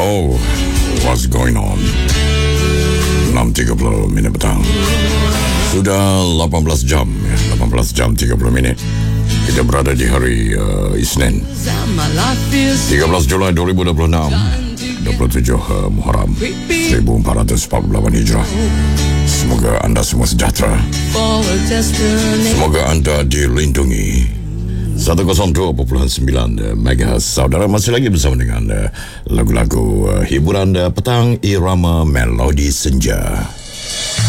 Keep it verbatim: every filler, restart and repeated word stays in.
Oh, what's going on? enam tiga puluh minit petang. Sudah lapan belas jam, ya. lapan belas jam tiga puluh minit. Kita berada di hari uh, Isnin, tiga belas Julai dua ribu dua puluh enam, dua puluh tujuh uh, Muharram seribu empat ratus empat puluh lapan Hijrah. Semoga anda semua sejahtera. Semoga anda dilindungi. seratus dua perpuluhan sembilan megahertz. Saudara masih lagi bersama dengan uh, lagu-lagu uh, hiburan uh, petang irama melodi senja.